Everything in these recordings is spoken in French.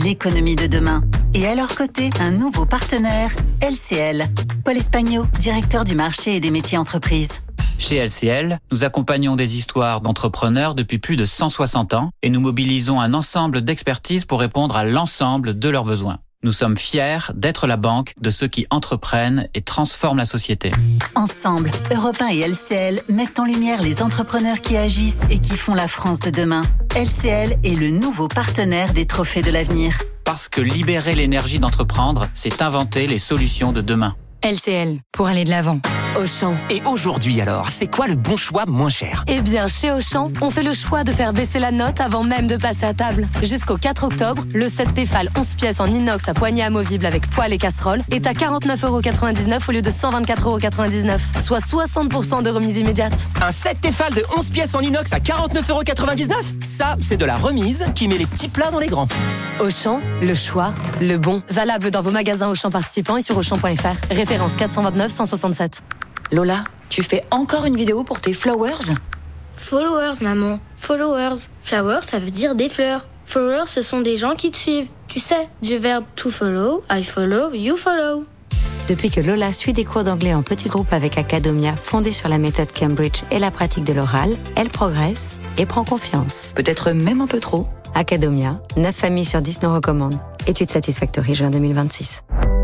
l'économie de demain. Et à leur côté, un nouveau partenaire, LCL. Paul Espagno, directeur du marché et des métiers entreprises. Chez LCL, nous accompagnons des histoires d'entrepreneurs depuis plus de 160 ans et nous mobilisons un ensemble d'expertise pour répondre à l'ensemble de leurs besoins. Nous sommes fiers d'être la banque de ceux qui entreprennent et transforment la société. Ensemble, Europe 1 et LCL mettent en lumière les entrepreneurs qui agissent et qui font la France de demain. LCL est le nouveau partenaire des Trophées de l'avenir. Parce que libérer l'énergie d'entreprendre, c'est inventer les solutions de demain. LCL, pour aller de l'avant. Auchan. Et aujourd'hui alors, c'est quoi le bon choix moins cher ? Eh bien, chez Auchan, on fait le choix de faire baisser la note avant même de passer à table. Jusqu'au 4 octobre, le set Tefal 11 pièces en inox à poignée amovible avec poêle et casserole est à 49,99€ au lieu de 124,99€, soit 60% de remise immédiate. Un set Tefal de 11 pièces en inox à 49,99€. Ça, c'est de la remise qui met les petits plats dans les grands. Auchan, le choix, le bon. Valable dans vos magasins Auchan participants et sur Auchan.fr. Référence 429 167. Lola, tu fais encore une vidéo pour tes flowers ? Followers, maman. Followers. Flowers, ça veut dire des fleurs. Followers, ce sont des gens qui te suivent. Tu sais, du verbe to follow, I follow, you follow. Depuis que Lola suit des cours d'anglais en petits groupes avec Academia, fondée sur la méthode Cambridge et la pratique de l'oral, elle progresse et prend confiance. Peut-être même un peu trop. Academia, 9 familles sur 10 nous recommandent. Étude Satisfactory, juin 2026.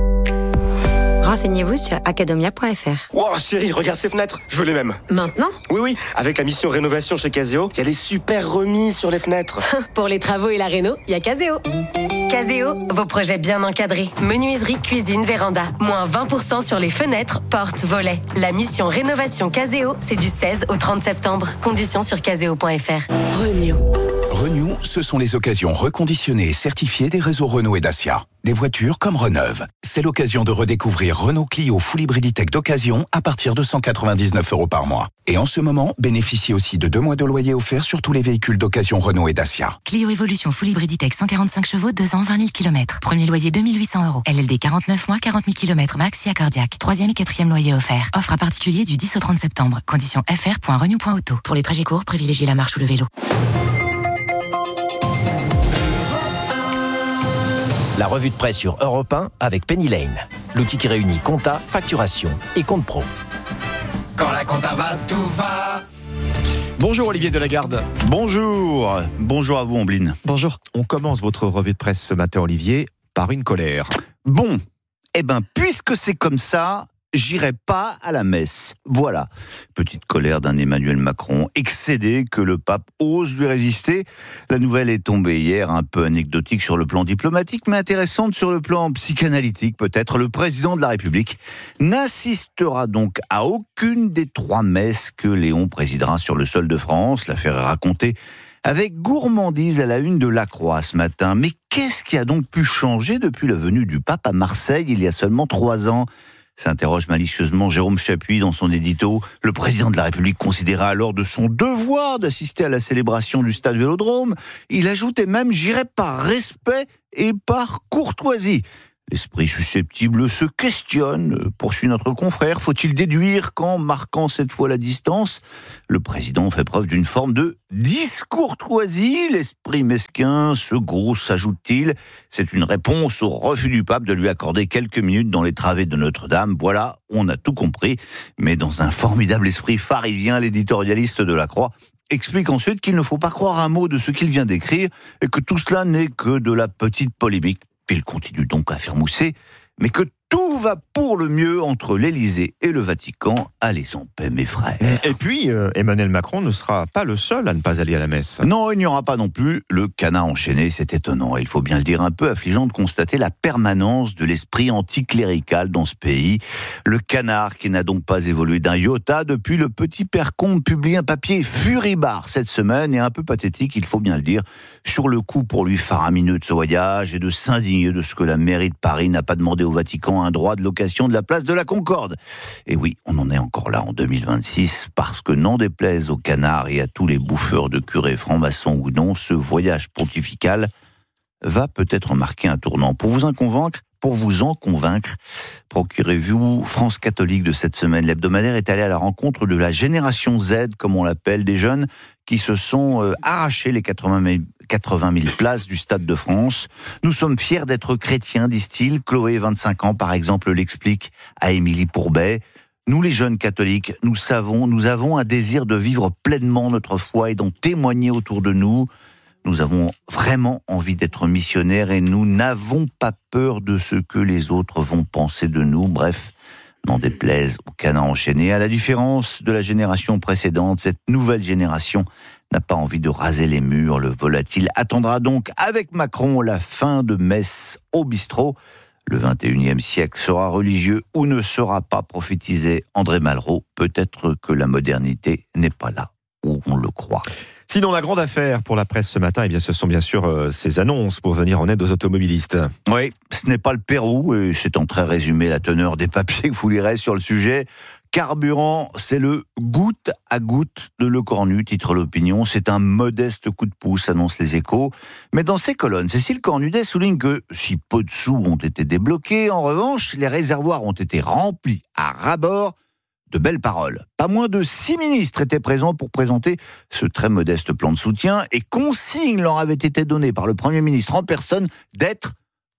Renseignez-vous sur academia.fr. Wow, chérie, regarde ces fenêtres. Je veux les mêmes. Maintenant ? Oui, avec la mission rénovation chez Caseo, il y a des super remises sur les fenêtres. Pour les travaux et la réno, il y a Caseo. Caseo, vos projets bien encadrés. Menuiserie, cuisine, véranda. Moins 20% sur les fenêtres, portes, volets. La mission rénovation Caseo, c'est du 16 au 30 septembre. Conditions sur caseo.fr. Renew, ce sont les occasions reconditionnées et certifiées des réseaux Renault et Dacia. Des voitures comme Reneuve. C'est l'occasion de redécouvrir Renault Clio Full Hybriditech d'occasion à partir de 199€ par mois. Et en ce moment, bénéficiez aussi de 2 mois de loyer offerts sur tous les véhicules d'occasion Renault et Dacia. Clio Evolution Full Hybriditech 145 chevaux, 2 ans, 20 000 km. Premier loyer 2800€. LLD 49 mois, 40 000 km max, cardiaque. 3e et 4e loyer offert. Offre à particulier du 10 au 30 septembre. Conditions fr.renew.auto. Pour les trajets courts, privilégiez la marche ou le vélo. La revue de presse sur Europe 1 avec Penny Lane. L'outil qui réunit compta, facturation et compte pro. Quand la compta va, tout va. Bonjour Olivier Delagarde. Bonjour. Bonjour à vous Ambline. Bonjour. On commence votre revue de presse ce matin Olivier par une colère. Bon, puisque c'est comme ça, j'irai pas à la messe. Voilà. Petite colère d'un Emmanuel Macron, excédé que le pape ose lui résister. La nouvelle est tombée hier, un peu anecdotique sur le plan diplomatique, mais intéressante sur le plan psychanalytique peut-être. Le président de la République n'assistera donc à aucune des 3 messes que Léon présidera sur le sol de France. L'affaire est racontée avec gourmandise à la une de La Croix ce matin. Mais qu'est-ce qui a donc pu changer depuis la venue du pape à Marseille il y a seulement 3 ans ? S'interroge malicieusement Jérôme Chapuis dans son édito. Le président de la République considéra alors de son devoir d'assister à la célébration du stade Vélodrome. Il ajoutait même « j'irai par respect et par courtoisie ». L'esprit susceptible se questionne, poursuit notre confrère. Faut-il déduire qu'en marquant cette fois la distance, le président fait preuve d'une forme de discourtoisie ? L'esprit mesquin se grousse, ajoute-t-il. C'est une réponse au refus du pape de lui accorder quelques minutes dans les travées de Notre-Dame. Voilà, on a tout compris. Mais dans un formidable esprit pharisien, l'éditorialiste de La Croix explique ensuite qu'il ne faut pas croire un mot de ce qu'il vient d'écrire et que tout cela n'est que de la petite polémique. Il continue donc à faire mousser, mais que tout va pour le mieux entre l'Élysée et le Vatican. Allez en paix, mes frères. Et puis, Emmanuel Macron ne sera pas le seul à ne pas aller à la messe. Non, il n'y aura pas non plus le canard enchaîné, c'est étonnant. Il faut bien le dire, un peu affligeant de constater la permanence de l'esprit anticlérical dans ce pays. Le canard qui n'a donc pas évolué d'un iota depuis le petit père Combe publie un papier furibard cette semaine et un peu pathétique, il faut bien le dire, sur le coup pour lui faramineux de ce voyage et de s'indigner de ce que la mairie de Paris n'a pas demandé au Vatican un droit de location de la place de la Concorde. Et oui, on en est encore là en 2026, parce que n'en déplaise aux canards et à tous les bouffeurs de curés francs-maçons ou non, ce voyage pontifical va peut-être marquer un tournant. Pour vous en convaincre, procurez-vous France catholique de cette semaine. L'hebdomadaire est allé à la rencontre de la génération Z, comme on l'appelle, des jeunes qui se sont arrachés les 80 80 000 places du Stade de France. Nous sommes fiers d'être chrétiens, disent-ils. Chloé, 25 ans, par exemple, l'explique à Émilie Pourbet. Nous, les jeunes catholiques, nous avons un désir de vivre pleinement notre foi et d'en témoigner autour de nous. Nous avons vraiment envie d'être missionnaires et nous n'avons pas peur de ce que les autres vont penser de nous. Bref, n'en déplaise au canard enchaîné. À la différence de la génération précédente, cette nouvelle génération n'a pas envie de raser les murs. Le volatile attendra donc avec Macron la fin de messe au bistrot. Le 21e siècle sera religieux ou ne sera pas, prophétisé André Malraux. Peut-être que la modernité n'est pas là où on le croit. Sinon, la grande affaire pour la presse ce matin, eh bien, ce sont bien sûr ces annonces pour venir en aide aux automobilistes. Oui, ce n'est pas le Pérou, et c'est en très résumé la teneur des papiers que vous lirez sur le sujet. Carburant, c'est le goutte à goutte de Le Cornu, titre l'Opinion. C'est un modeste coup de pouce, annoncent les Échos. Mais dans ces colonnes, Cécile Cornudet souligne que si peu de sous ont été débloqués, en revanche, les réservoirs ont été remplis à ras-bord de belles paroles. Pas moins de 6 ministres étaient présents pour présenter ce très modeste plan de soutien et consigne leur avait été donnée par le Premier ministre en personne d'être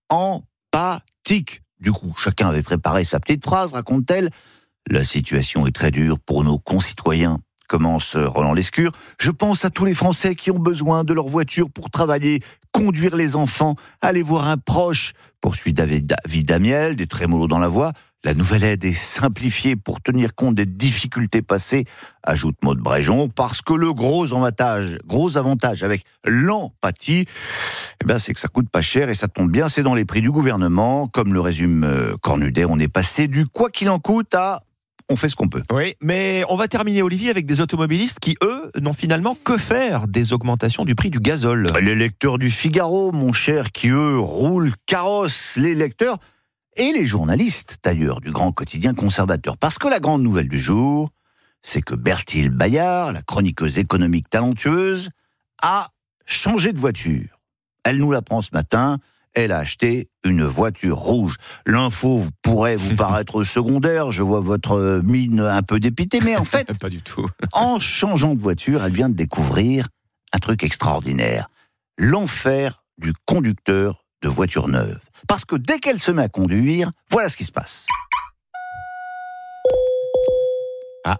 empathique. Du coup, chacun avait préparé sa petite phrase, raconte-t-elle. La situation est très dure pour nos concitoyens, commence Roland Lescure. Je pense à tous les Français qui ont besoin de leur voiture pour travailler, conduire les enfants, aller voir un proche, poursuit David Amiel, des trémolos dans la voix. La nouvelle aide est simplifiée pour tenir compte des difficultés passées, ajoute Maude Bréjon, parce que le gros avantage avec l'empathie, c'est que ça coûte pas cher et ça tombe bien, c'est dans les prix du gouvernement. Comme le résume Cornudet, on est passé du quoi qu'il en coûte à on fait ce qu'on peut. Oui, mais on va terminer, Olivier, avec des automobilistes qui, eux, n'ont finalement que faire des augmentations du prix du gazole. Les lecteurs du Figaro, mon cher, qui, eux, roulent carrosse, les lecteurs et les journalistes, d'ailleurs, du grand quotidien conservateur. Parce que la grande nouvelle du jour, c'est que Berthilde Bayard, la chroniqueuse économique talentueuse, a changé de voiture. Elle nous l'apprend ce matin. Elle a acheté une voiture rouge. L'info pourrait vous paraître secondaire, je vois votre mine un peu dépitée, mais en fait, pas du tout. En changeant de voiture, elle vient de découvrir un truc extraordinaire. L'enfer du conducteur de voiture neuve. Parce que dès qu'elle se met à conduire, voilà ce qui se passe. Ah.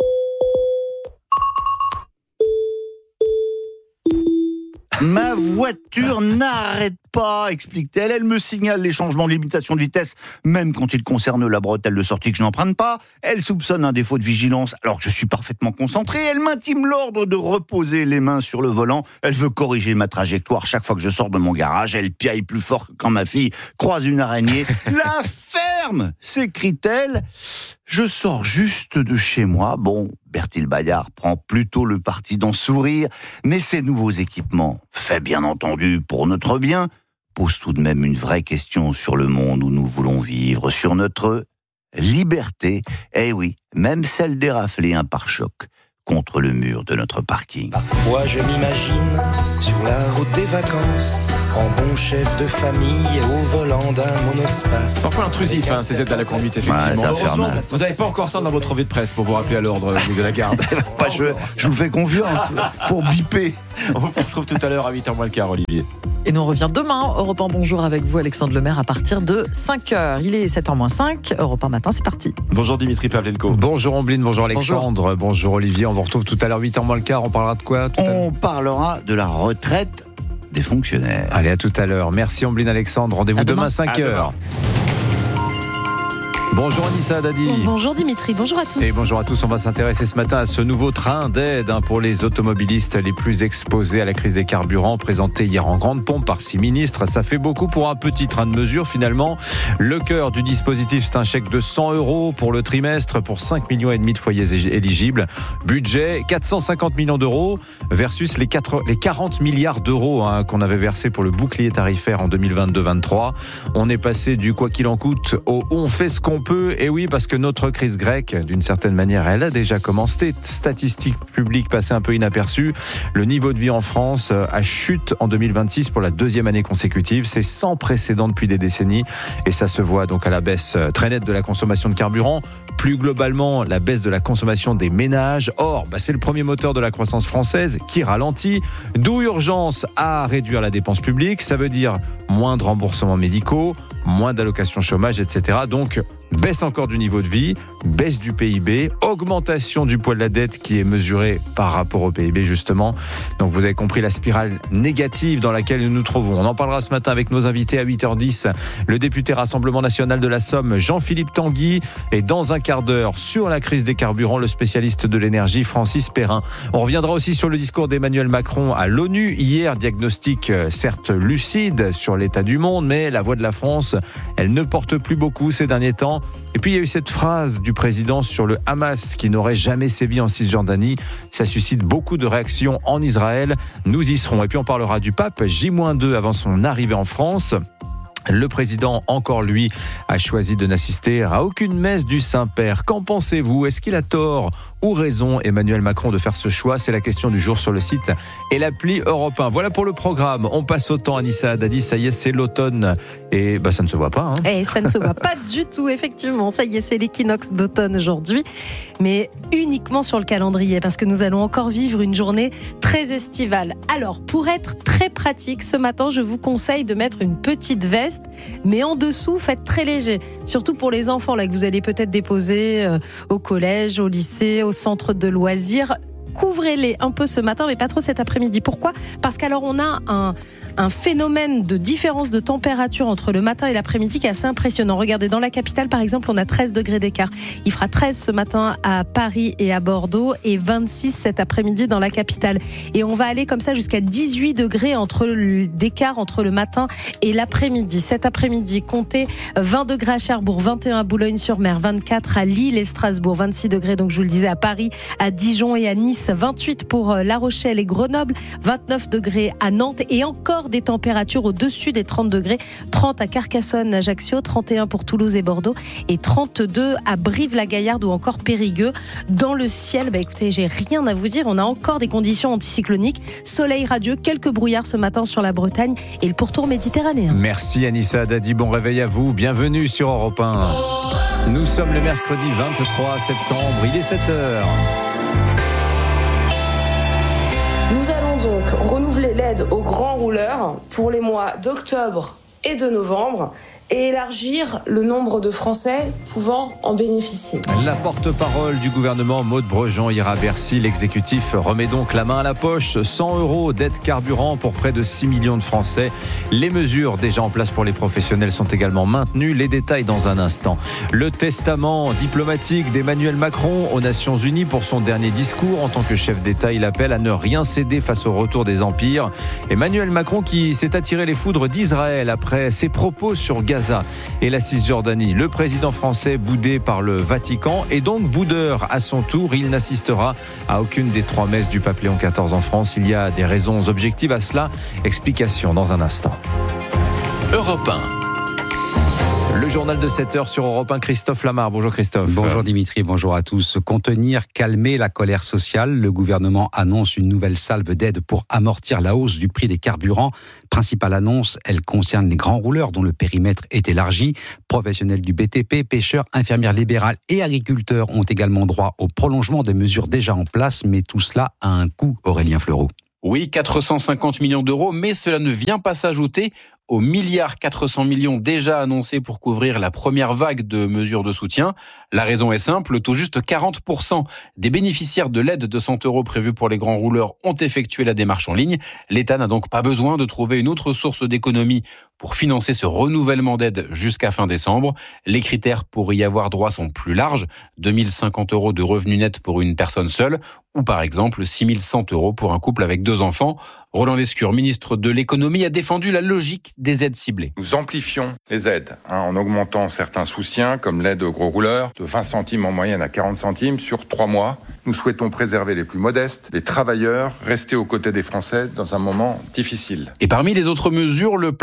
Ma voiture n'arrête pas, explique-t-elle. Elle me signale les changements de limitation de vitesse, même quand il concerne la bretelle de sortie que je n'emprunte pas. Elle soupçonne un défaut de vigilance alors que je suis parfaitement concentré. Elle m'intime l'ordre de reposer les mains sur le volant. Elle veut corriger ma trajectoire chaque fois que je sors de mon garage. Elle piaille plus fort que quand ma fille croise une araignée. La ferme, s'écrie-t-elle. Je sors juste de chez moi. Bon, Berthilde Bayard prend plutôt le parti d'en sourire, mais ces nouveaux équipements, faits bien entendu pour notre bien, posent tout de même une vraie question sur le monde où nous voulons vivre, sur notre liberté. Eh oui, même celle d'érafler un pare-choc contre le mur de notre parking. Parfois je m'imagine sur la route des vacances, en bon chef de famille au volant d'un monospace. Parfois intrusif, ces aides à la conduite, effectivement. Ouais, heureusement, vous n'avez pas encore ça dans votre revue de presse pour vous rappeler à l'ordre de la garde. Je vous fais confiance pour biper. On vous retrouve tout à l'heure à 8h moins le quart, Olivier. Et nous on revient demain. Europe 1 Bonjour avec vous, Alexandre Lemaire, à partir de 5h. Il est 7h-5. Europe 1 Matin, c'est parti. Bonjour Dimitri Pavlenko. Bonjour Ombline, bonjour Alexandre, bonjour Olivier. On vous retrouve tout à l'heure 8h moins le quart. On parlera de quoi tout à l'heure ? On parlera de la retraite des fonctionnaires. Allez, à tout à l'heure. Merci Ombline Alexandre. Rendez-vous demain 5h. Bonjour Anissa Dadi. Bonjour Dimitri, bonjour à tous. Et bonjour à tous, on va s'intéresser ce matin à ce nouveau train d'aide pour les automobilistes les plus exposés à la crise des carburants, présenté hier en grande pompe par 6 ministres. Ça fait beaucoup pour un petit train de mesure finalement. Le cœur du dispositif, c'est un chèque de 100 € pour le trimestre pour 5,5 millions de foyers éligibles. Budget 450 millions d'euros versus les 40 milliards d'euros qu'on avait versé pour le bouclier tarifaire en 2022-23. On est passé du quoi qu'il en coûte au on fait ce qu'on qu'on peut. Et oui, parce que notre crise grecque, d'une certaine manière, elle a déjà commencé. Statistiques publiques passées un peu inaperçues. Le niveau de vie en France a chuté en 2026 pour la deuxième année consécutive. C'est sans précédent depuis des décennies. Et ça se voit donc à la baisse très nette de la consommation de carburant. Plus globalement, la baisse de la consommation des ménages. Or, c'est le premier moteur de la croissance française qui ralentit. D'où urgence à réduire la dépense publique. Ça veut dire moins de remboursements médicaux, moins d'allocations chômage, etc. Donc, baisse encore du niveau de vie, baisse du PIB, augmentation du poids de la dette qui est mesurée par rapport au PIB justement. Donc vous avez compris la spirale négative dans laquelle nous nous trouvons. On en parlera ce matin avec nos invités à 8h10. Le député Rassemblement National de la Somme, Jean-Philippe Tanguy, et dans un quart d'heure sur la crise des carburants, le spécialiste de l'énergie Francis Perrin. On reviendra aussi sur le discours d'Emmanuel Macron à l'ONU. Hier, diagnostic certes lucide sur l'état du monde, mais la voix de la France, elle ne porte plus beaucoup ces derniers temps. Et puis il y a eu cette phrase du président sur le Hamas qui n'aurait jamais sévi en Cisjordanie. Ça suscite beaucoup de réactions en Israël. Nous y serons. Et puis on parlera du pape J-2 avant son arrivée en France. Le président, encore lui, a choisi de n'assister à aucune messe du Saint-Père. Qu'en pensez-vous ? Est-ce qu'il a tort ou raison, Emmanuel Macron, de faire ce choix ? C'est la question du jour sur le site et l'appli Europe 1. Voilà pour le programme. On passe au temps, Anissa Haddadi. Ça y est, c'est l'automne. Et ça ne se voit pas. Et ça ne se voit pas du tout, effectivement. Ça y est, c'est l'équinoxe d'automne aujourd'hui. Mais uniquement sur le calendrier, parce que nous allons encore vivre une journée très estivale. Alors, pour être très pratique, ce matin, je vous conseille de mettre une petite veste, mais en dessous, faites très léger. Surtout pour les enfants là, que vous allez peut-être déposer au collège, au lycée, au centre de loisirs. Couvrez-les un peu ce matin, mais pas trop cet après-midi. Pourquoi ? Parce qu'alors on a un phénomène de différence de température entre le matin et l'après-midi qui est assez impressionnant. Regardez, dans la capitale, par exemple, on a 13 degrés d'écart. Il fera 13 ce matin à Paris et à Bordeaux et 26 cet après-midi dans la capitale. Et on va aller comme ça jusqu'à 18 degrés d'écart entre le matin et l'après-midi. Cet après-midi, comptez 20 degrés à Cherbourg, 21 à Boulogne-sur-Mer, 24 à Lille et Strasbourg, 26 degrés, donc je vous le disais, à Paris, à Dijon et à Nice, 28 pour La Rochelle et Grenoble, 29 degrés à Nantes et encore des températures au-dessus des 30 degrés, 30 à Carcassonne, Ajaccio, 31 pour Toulouse et Bordeaux et 32 à Brive-la-Gaillarde ou encore Périgueux. Dans le ciel, écoutez, j'ai rien à vous dire, on a encore des conditions anticycloniques, soleil radieux, quelques brouillards ce matin sur la Bretagne et le pourtour méditerranéen. Merci Anissa Haddadi, bon réveil à vous, bienvenue sur Europe 1. Nous sommes le mercredi 23 septembre, il est 7h. Nous allons donc renouveler l'aide aux grands rouleurs pour les mois d'octobre et de novembre et élargir le nombre de Français pouvant en bénéficier. La porte-parole du gouvernement, Maud Brejean, ira à Bercy. L'exécutif remet donc la main à la poche. 100 € d'aide carburant pour près de 6 millions de Français. Les mesures déjà en place pour les professionnels sont également maintenues. Les détails dans un instant. Le testament diplomatique d'Emmanuel Macron aux Nations Unies pour son dernier discours. En tant que chef d'État, il appelle à ne rien céder face au retour des empires. Emmanuel Macron qui s'est attiré les foudres d'Israël après ses propos sur Gaza et la Cisjordanie. Le président français boudé par le Vatican et donc boudeur à son tour. Il n'assistera à aucune des 3 messes du pape Léon XIV en France. Il y a des raisons objectives à cela. Explication dans un instant. Europe 1. Le journal de 7h sur Europe 1, Christophe Lamar. Bonjour Christophe. Bonjour Dimitri, bonjour à tous. Contenir, calmer la colère sociale, le gouvernement annonce une nouvelle salve d'aide pour amortir la hausse du prix des carburants. Principale annonce, elle concerne les grands rouleurs dont le périmètre est élargi. Professionnels du BTP, pêcheurs, infirmières libérales et agriculteurs ont également droit au prolongement des mesures déjà en place, mais tout cela a un coût, Aurélien Fleureau. Oui, 450 millions d'euros, mais cela ne vient pas s'ajouter aux 1,4 milliard déjà annoncés pour couvrir la première vague de mesures de soutien. La raison est simple, tout juste 40% des bénéficiaires de l'aide de 100 € prévue pour les grands rouleurs ont effectué la démarche en ligne. L'État n'a donc pas besoin de trouver une autre source d'économie pour financer ce renouvellement d'aide jusqu'à fin décembre. Les critères pour y avoir droit sont plus larges, 2050 € de revenus nets pour une personne seule, ou par exemple 6100 € pour un couple avec 2 enfants. Roland Lescure, ministre de l'économie, a défendu la logique des aides ciblées. Nous amplifions les aides en augmentant certains soutiens, comme l'aide aux gros rouleurs, de 20 centimes en moyenne à 40 centimes sur 3 mois. Nous souhaitons préserver les plus modestes, les travailleurs, rester aux côtés des Français dans un moment difficile. Et parmi les autres mesures, le plafond de la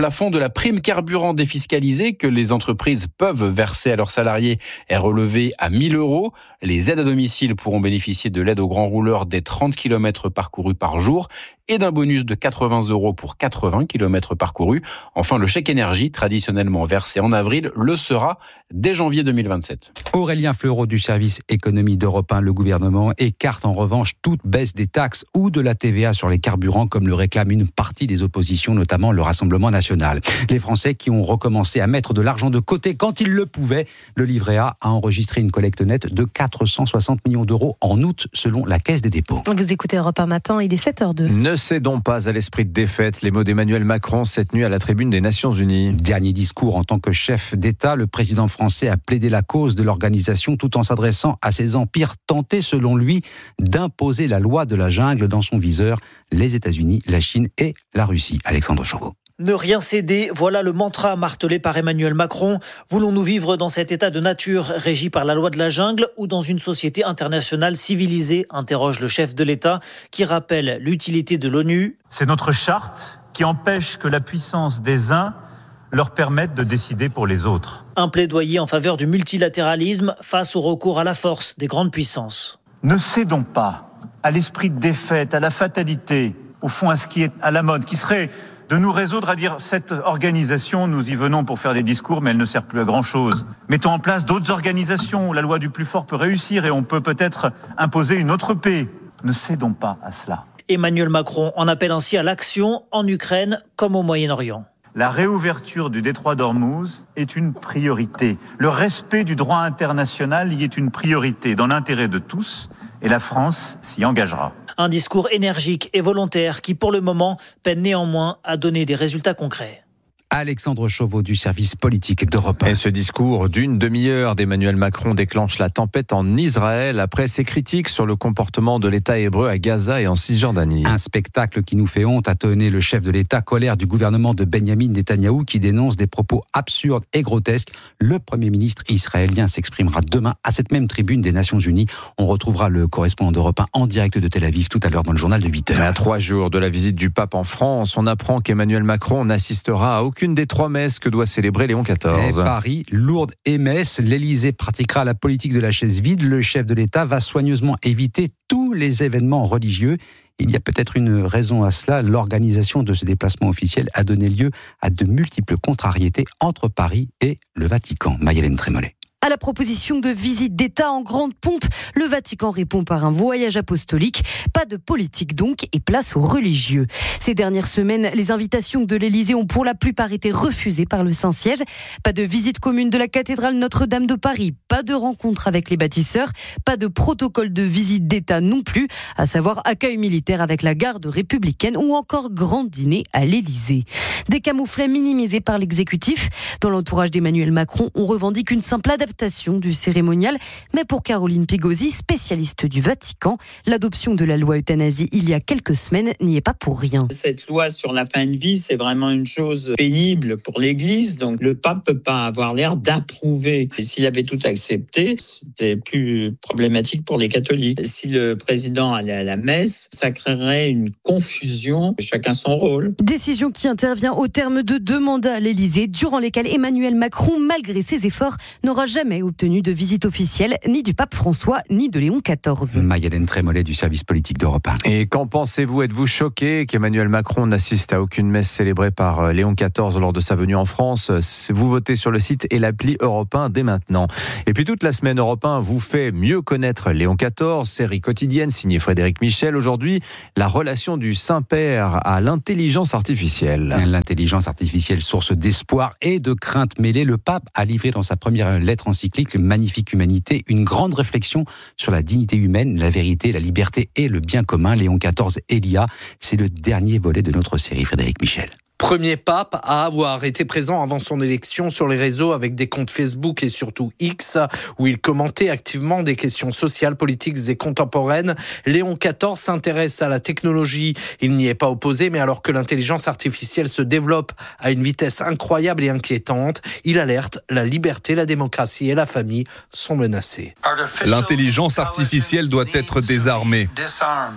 la prime carburant défiscalisée que les entreprises peuvent verser à leurs salariés est relevée à 1 000 €. Les aides à domicile pourront bénéficier de l'aide aux grands rouleurs des 30 km parcourus par jour et d'un bonus de 80 € pour 80 km parcourus. Enfin, le chèque énergie, traditionnellement versé en avril, le sera dès janvier 2027. Aurélien Fleureau du service économie d'Europe 1, le gouvernement écarte en revanche toute baisse des taxes ou de la TVA sur les carburants, comme le réclame une partie des oppositions, notamment le Rassemblement national. Les Français qui ont recommencé à mettre de l'argent de côté quand ils le pouvaient. Le livret A a enregistré une collecte nette de 460 millions d'euros en août, selon la Caisse des dépôts. Vous écoutez Europe 1 matin, il est 7h02. Ne cédons pas à l'esprit de défaite. Les mots d'Emmanuel Macron cette nuit à la tribune des Nations Unies. Dernier discours en tant que chef d'État, le président français a plaidé la cause de l'organisation tout en s'adressant à ses empires tentés, selon lui, d'imposer la loi de la jungle dans son viseur, les États-Unis, la Chine et la Russie. Alexandre Chauveau. Ne rien céder, voilà le mantra martelé par Emmanuel Macron. Voulons-nous vivre dans cet état de nature régi par la loi de la jungle ou dans une société internationale civilisée, interroge le chef de l'État qui rappelle l'utilité de l'ONU. C'est notre charte qui empêche que la puissance des uns leur permette de décider pour les autres. Un plaidoyer en faveur du multilatéralisme face au recours à la force des grandes puissances. Ne cédons pas à l'esprit de défaite, à la fatalité, au fond à ce qui est à la mode, qui serait de nous résoudre à dire cette organisation, nous y venons pour faire des discours, mais elle ne sert plus à grand-chose. Mettons en place d'autres organisations où la loi du plus fort peut réussir et on peut peut-être imposer une autre paix. Ne cédons pas à cela. Emmanuel Macron en appelle ainsi à l'action en Ukraine comme au Moyen-Orient. La réouverture du détroit d'Ormuz est une priorité. Le respect du droit international y est une priorité dans l'intérêt de tous et la France s'y engagera. Un discours énergique et volontaire qui, pour le moment, peine néanmoins à donner des résultats concrets. Alexandre Chauveau du service politique d'Europe 1. Et ce discours d'une demi-heure d'Emmanuel Macron déclenche la tempête en Israël après ses critiques sur le comportement de l'État hébreu à Gaza et en Cisjordanie. Un spectacle qui nous fait honte, a tonné le chef de l'État, colère du gouvernement de Benyamin Netanyahou qui dénonce des propos absurdes et grotesques. Le Premier ministre israélien s'exprimera demain à cette même tribune des Nations Unies. On retrouvera le correspondant d'Europe 1 en direct de Tel Aviv tout à l'heure dans le journal de 8h. À 3 jours de la visite du pape en France, on apprend qu'Emmanuel Macron n'assistera à aucune des 3 messes que doit célébrer Léon XIV. Paris, Lourdes et Metz, l'Élysée pratiquera la politique de la chaise vide. Le chef de l'État va soigneusement éviter tous les événements religieux. Il y a peut-être une raison à cela. L'organisation de ce déplacement officiel a donné lieu à de multiples contrariétés entre Paris et le Vatican. Maïlène Trémollet. À la proposition de visite d'État en grande pompe, le Vatican répond par un voyage apostolique. Pas de politique donc et place aux religieux. Ces dernières semaines, les invitations de l'Élysée ont pour la plupart été refusées par le Saint-Siège. Pas de visite commune de la cathédrale Notre-Dame de Paris, pas de rencontre avec les bâtisseurs, pas de protocole de visite d'État non plus, à savoir accueil militaire avec la garde républicaine ou encore grand dîner à l'Élysée. Des camouflets minimisés par l'exécutif. Dans l'entourage d'Emmanuel Macron, on revendique une simple adaptation du cérémonial, mais pour Caroline Pigosi, spécialiste du Vatican, l'adoption de la loi euthanasie il y a quelques semaines n'y est pas pour rien. Cette loi sur la fin de vie, c'est vraiment une chose pénible pour l'Église, donc le pape peut pas avoir l'air d'approuver. Et s'il avait tout accepté, c'était plus problématique pour les catholiques. Si le président allait à la messe, ça créerait une confusion, chacun son rôle. Décision qui intervient au terme de 2 mandats à l'Élysée, durant lesquels Emmanuel Macron, malgré ses efforts, n'aura jamais obtenu de visite officielle, ni du pape François, ni de Léon XIV. Maïlène Trémollet du service politique d'Europe 1. Et qu'en pensez-vous ? Êtes-vous choqué qu'Emmanuel Macron n'assiste à aucune messe célébrée par Léon XIV lors de sa venue en France ? Vous votez sur le site et l'appli Europe 1 dès maintenant. Et puis toute la semaine, Europe 1 vous fait mieux connaître Léon XIV, série quotidienne signée Frédéric Michel. Aujourd'hui, la relation du Saint-Père à l'intelligence artificielle. L'intelligence artificielle, source d'espoir et de crainte mêlée. Le pape a livré dans sa première lettre encyclique Magnifique Humanité une grande réflexion sur la dignité humaine, la vérité, la liberté et le bien commun. Léon XIV Elia, c'est le dernier volet de notre série. Frédéric Michel. Premier pape à avoir été présent avant son élection sur les réseaux avec des comptes Facebook et surtout X, où il commentait activement des questions sociales, politiques et contemporaines. Léon XIV s'intéresse à la technologie. Il n'y est pas opposé, mais alors que l'intelligence artificielle se développe à une vitesse incroyable et inquiétante, il alerte: la liberté, la démocratie et la famille sont menacées. L'intelligence artificielle doit être désarmée.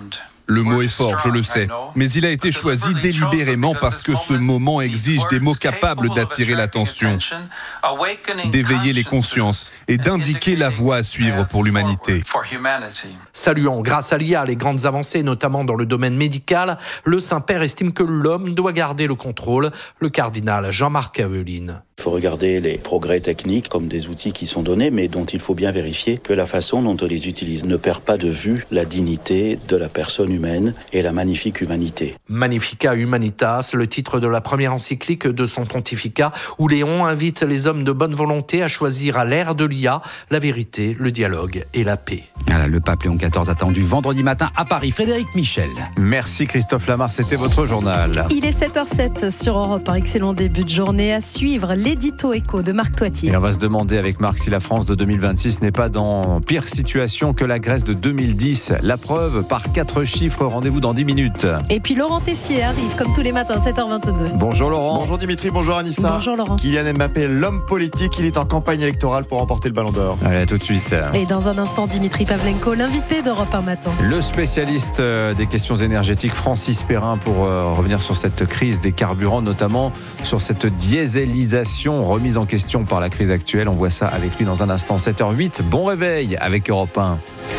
Le mot est fort, je le sais, mais il a été choisi délibérément parce que ce moment exige des mots capables d'attirer l'attention, d'éveiller les consciences et d'indiquer la voie à suivre pour l'humanité. Saluant grâce à l'IA les grandes avancées, notamment dans le domaine médical, le Saint-Père estime que l'homme doit garder le contrôle. Le cardinal Jean-Marc Aveline. Il faut regarder les progrès techniques comme des outils qui sont donnés, mais dont il faut bien vérifier que la façon dont on les utilise ne perd pas de vue la dignité de la personne humaine et la magnifique humanité. Magnifica Humanitas, le titre de la première encyclique de son pontificat, où Léon invite les hommes de bonne volonté à choisir à l'ère de l'IA la vérité, le dialogue et la paix. Voilà, le pape Léon XIV attendu vendredi matin à Paris. Frédéric Michel. Merci Christophe Lamar, c'était votre journal. Il est 7h07 sur Europe. Un excellent début de journée à suivre. L'édito écho de Marc Toitier. Et on va se demander avec Marc si la France de 2026 n'est pas dans pire situation que la Grèce de 2010. La preuve par 4 chiffres. Rendez-vous dans 10 minutes. Et puis Laurent Tessier arrive comme tous les matins, 7h22. Bonjour Laurent. Bonjour Dimitri, bonjour Anissa. Bonjour Laurent. Kylian Mbappé, l'homme politique, il est en campagne électorale pour remporter le Ballon d'Or. Allez, à tout de suite. Et dans un instant, Dimitri Pavlenko, l'invité d'Europe 1 matin. Le spécialiste des questions énergétiques, Francis Perrin, pour revenir sur cette crise des carburants, notamment sur cette dieselisation remise en question par la crise actuelle. On voit ça avec lui dans un instant. 7h08, bon réveil avec Europe 1.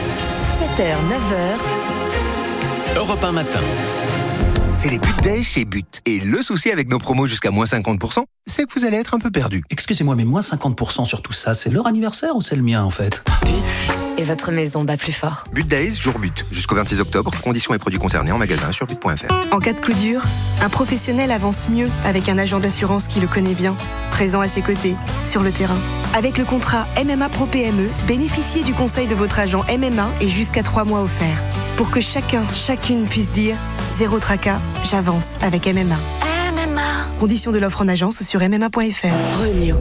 7h, 9h. Europe 1 matin. C'est les But Days chez But. Et le souci avec nos promos jusqu'à moins 50%, c'est que vous allez être un peu perdu. Excusez-moi, mais moins 50% sur tout ça, c'est leur anniversaire ou c'est le mien en fait? But. Et votre maison bat plus fort. But Days, jour but. Jusqu'au 26 octobre. Conditions et produits concernés en magasin sur but.fr. En cas de coup dur, un professionnel avance mieux avec un agent d'assurance qui le connaît bien, présent à ses côtés, sur le terrain. Avec le contrat MMA Pro PME, bénéficiez du conseil de votre agent MMA et jusqu'à 3 mois offerts. Pour que chacune puisse dire « Zéro tracas, j'avance avec MMA ». Conditions de l'offre en agence sur mma.fr.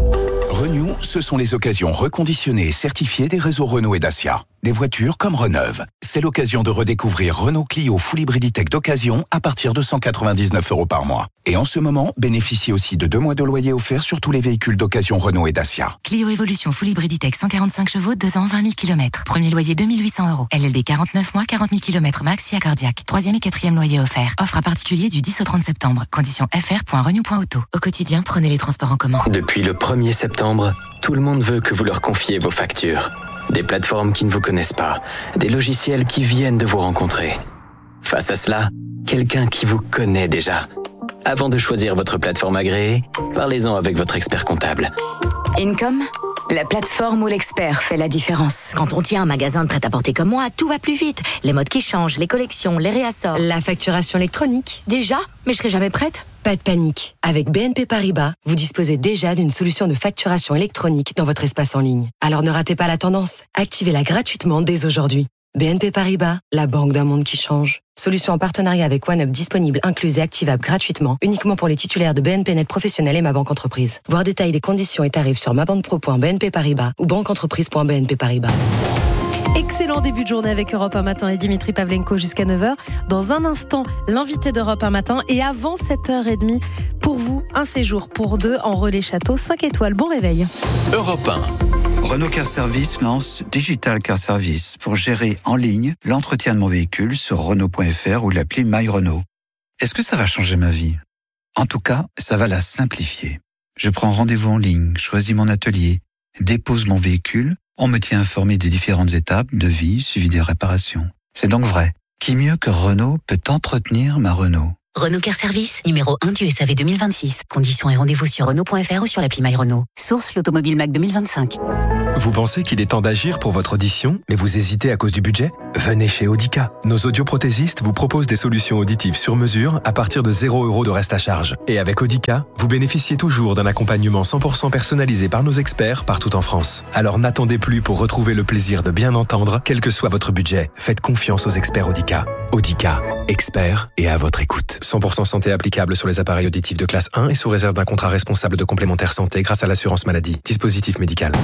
Renew, ce sont les occasions reconditionnées et certifiées des réseaux Renault et Dacia. Des voitures comme Reneuve. C'est l'occasion de redécouvrir Renault Clio Full Hybriditech d'occasion à partir de 199 € par mois. Et en ce moment, bénéficiez aussi de 2 mois de loyer offerts sur tous les véhicules d'occasion Renault et Dacia. Clio Evolution Full Hybriditech 145 chevaux, 2 ans, 20 000 km. Premier loyer 2 800 €. LLD 49 mois, 40 000 km max, si cardiaque. 3e et 4e loyer offert. Offre à particulier du 10 au 30 septembre. Conditions fr.renew.auto. Au quotidien, prenez les transports en commun. Depuis le 1er septembre, tout le monde veut que vous leur confiez vos factures. Des plateformes qui ne vous connaissent pas, des logiciels qui viennent de vous rencontrer. Face à cela, quelqu'un qui vous connaît déjà. Avant de choisir votre plateforme agréée, parlez-en avec votre expert comptable. Income, la plateforme où l'expert fait la différence. Quand on tient un magasin de prêt-à-porter comme moi, tout va plus vite. Les modes qui changent, les collections, les réassorts. La facturation électronique. Déjà? Mais je serai jamais prête. Pas de panique. Avec BNP Paribas, vous disposez déjà d'une solution de facturation électronique dans votre espace en ligne. Alors ne ratez pas la tendance. Activez-la gratuitement dès aujourd'hui. BNP Paribas, la banque d'un monde qui change. Solution en partenariat avec OneUp disponible, incluse et activable gratuitement, uniquement pour les titulaires de BNP Net Professionnel et Ma Banque Entreprise. Voir détails des conditions et tarifs sur mabanquepro.bnp Paribas ou banqueentreprise.bnp Paribas. Excellent début de journée avec Europe 1 matin et Dimitri Pavlenko jusqu'à 9h. Dans un instant, l'invité d'Europe 1 matin. Et avant 7h30, pour vous, un séjour pour 2 en relais château 5 étoiles. Bon réveil. Europe 1. Renault Car Service lance Digital Car Service pour gérer en ligne l'entretien de mon véhicule sur Renault.fr ou l'appli My Renault. Est-ce que ça va changer ma vie? En tout cas, ça va la simplifier. Je prends rendez-vous en ligne, choisis mon atelier, dépose mon véhicule. On me tient informé des différentes étapes de vie suivies des réparations. C'est donc vrai. Qui mieux que Renault peut entretenir ma Renault? Renault Car Service, numéro 1 du SAV 2026. Conditions et rendez-vous sur Renault.fr ou sur l'appli My Renault. Source l'Automobile Mac 2025. Vous pensez qu'il est temps d'agir pour votre audition, mais vous hésitez à cause du budget? Venez chez Audica. Nos audioprothésistes vous proposent des solutions auditives sur mesure à partir de 0 € de reste à charge. Et avec Audica, vous bénéficiez toujours d'un accompagnement 100% personnalisé par nos experts partout en France. Alors n'attendez plus pour retrouver le plaisir de bien entendre, quel que soit votre budget. Faites confiance aux experts Audica. Audica, experts et à votre écoute. 100% santé applicable sur les appareils auditifs de classe 1 et sous réserve d'un contrat responsable de complémentaire santé grâce à l'assurance maladie. Dispositif médical.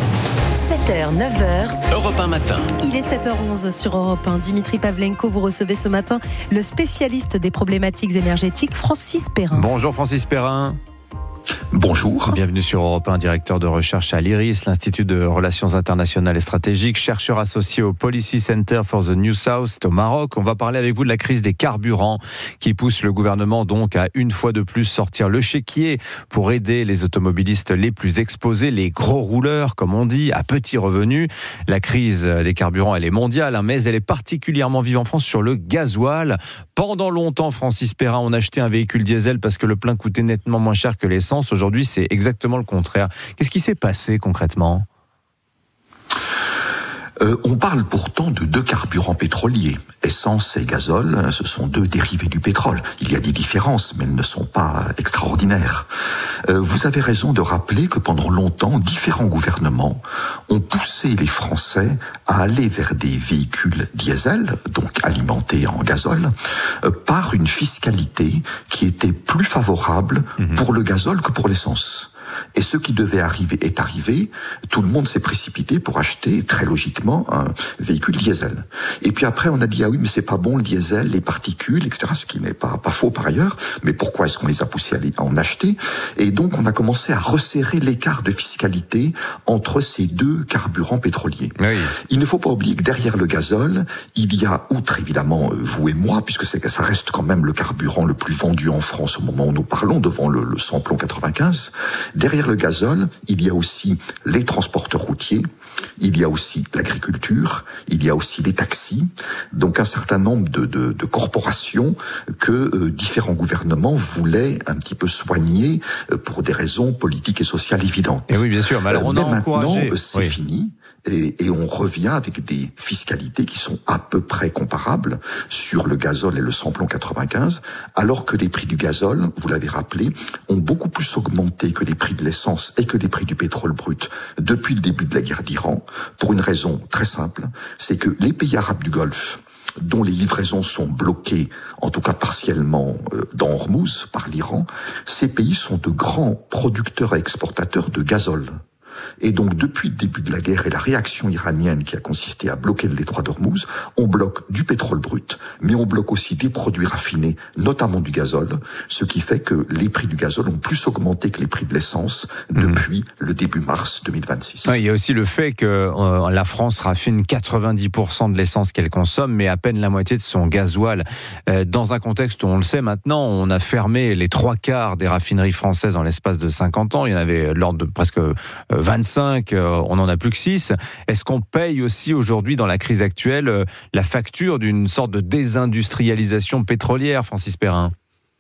7h, 9h. Europe 1 matin. Il est 7h11 sur Europe 1. Dimitri Pavlenko, vous recevez ce matin le spécialiste des problématiques énergétiques, Francis Perrin. Bonjour Francis Perrin. Bonjour. Bienvenue sur Europe 1, directeur de recherche à l'IRIS, l'Institut de Relations Internationales et Stratégiques, chercheur associé au Policy Center for the New South au Maroc. On va parler avec vous de la crise des carburants qui pousse le gouvernement donc à une fois de plus sortir le chéquier pour aider les automobilistes les plus exposés, les gros rouleurs comme on dit, à petits revenus. La crise des carburants, elle est mondiale, mais elle est particulièrement vive en France sur le gasoil. Pendant longtemps, Francis Perrin, on achetait un véhicule diesel parce que le plein coûtait nettement moins cher que l'essence. Aujourd'hui, c'est exactement le contraire. Qu'est-ce qui s'est passé concrètement ? On parle pourtant de deux carburants pétroliers. Essence et gazole, ce sont deux dérivés du pétrole. Il y a des différences, mais elles ne sont pas extraordinaires. Vous avez raison de rappeler que pendant longtemps, différents gouvernements ont poussé les Français à aller vers des véhicules diesel, donc alimentés en gazole, par une fiscalité qui était plus favorable pour le gazole que pour l'essence. Et ce qui devait arriver est arrivé. Tout le monde s'est précipité pour acheter, très logiquement, un véhicule diesel. Et puis après, on a dit, ah oui, mais c'est pas bon le diesel, les particules, etc., ce qui n'est pas faux par ailleurs. Mais pourquoi est-ce qu'on les a poussés à en acheter ? Et donc, on a commencé à resserrer l'écart de fiscalité entre ces deux carburants pétroliers. Oui. Il ne faut pas oublier que derrière le gazole, il y a, outre évidemment vous et moi, puisque ça reste quand même le carburant le plus vendu en France au moment où nous parlons, devant le samplon 95, derrière le gazole, il y a aussi les transporteurs routiers, il y a aussi l'agriculture, il y a aussi les taxis, donc un certain nombre de corporations que différents gouvernements voulaient un petit peu soigner pour des raisons politiques et sociales évidentes. Et oui, bien sûr, mais alors on a encouragé. Maintenant, c'est fini. Et on revient avec des fiscalités qui sont à peu près comparables sur le gazole et le samplon 95, alors que les prix du gazole, vous l'avez rappelé, ont beaucoup plus augmenté que les prix de l'essence et que les prix du pétrole brut depuis le début de la guerre d'Iran, pour une raison très simple, c'est que les pays arabes du Golfe, dont les livraisons sont bloquées, en tout cas partiellement, dans Hormuz par l'Iran, ces pays sont de grands producteurs et exportateurs de gazole. Et donc, depuis le début de la guerre et la réaction iranienne qui a consisté à bloquer le détroit d'Ormuz, on bloque du pétrole brut, mais on bloque aussi des produits raffinés, notamment du gazole, ce qui fait que les prix du gazole ont plus augmenté que les prix de l'essence depuis le début mars 2026. Ouais, il y a aussi le fait que la France raffine 90% de l'essence qu'elle consomme, mais à peine la moitié de son gasoil. Dans un contexte où on le sait maintenant, on a fermé les 3/4 des raffineries françaises en l'espace de 50 ans. Il y en avait de l'ordre de presque 25, on n'en a plus que 6. Est-ce qu'on paye aussi aujourd'hui, dans la crise actuelle, la facture d'une sorte de désindustrialisation pétrolière, Francis Perrin ?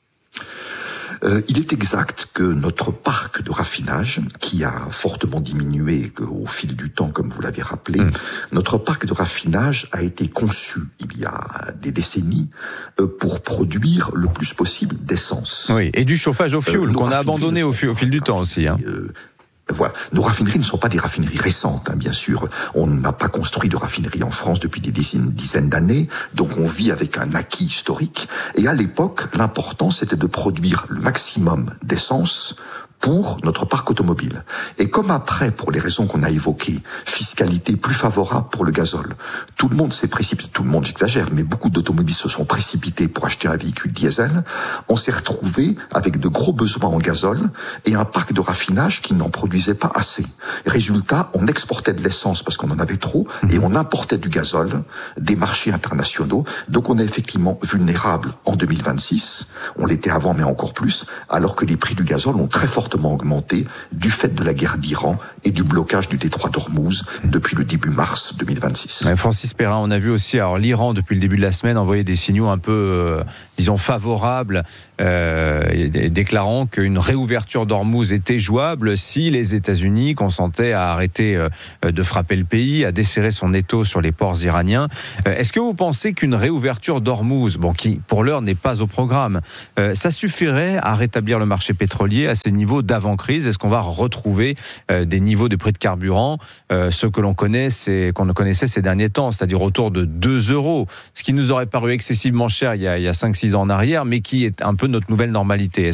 Il est exact que notre parc de raffinage, qui a fortement diminué au fil du temps, comme vous l'avez rappelé, notre parc de raffinage a été conçu il y a des décennies pour produire le plus possible d'essence. Oui, et du chauffage au fioul, qu'on a abandonné au fil du temps aussi. Voilà. Nos raffineries ne sont pas des raffineries récentes, bien sûr. On n'a pas construit de raffinerie en France depuis des dizaines d'années, donc on vit avec un acquis historique. Et à l'époque, l'important, c'était de produire le maximum d'essence pour notre parc automobile. Et comme après, pour les raisons qu'on a évoquées, fiscalité plus favorable pour le gazole, tout le monde s'est précipité, tout le monde j'exagère, mais beaucoup d'automobilistes se sont précipités pour acheter un véhicule diesel, on s'est retrouvé avec de gros besoins en gazole et un parc de raffinage qui n'en produisait pas assez. Résultat, on exportait de l'essence parce qu'on en avait trop et on importait du gazole des marchés internationaux. Donc on est effectivement vulnérable en 2026, on l'était avant mais encore plus, alors que les prix du gazole ont très fortement augmenté du fait de la guerre d'Iran et du blocage du détroit d'Ormuz depuis le début mars 2026. Francis Perrin, on a vu aussi l'Iran depuis le début de la semaine envoyer des signaux un peu, disons, favorables, déclarant qu'une réouverture d'Ormuz était jouable si les États-Unis consentaient à arrêter de frapper le pays, à desserrer son étau sur les ports iraniens. Est-ce que vous pensez qu'une réouverture d'Ormuz, qui pour l'heure n'est pas au programme, ça suffirait à rétablir le marché pétrolier à ses niveaux d'avant-crise? Est-ce qu'on va retrouver des niveaux de prix de carburant, ceux que l'on connaissait ces derniers temps, c'est-à-dire autour de 2 €, ce qui nous aurait paru excessivement cher il y a 5-6 ans en arrière, mais qui est un peu notre nouvelle normalité?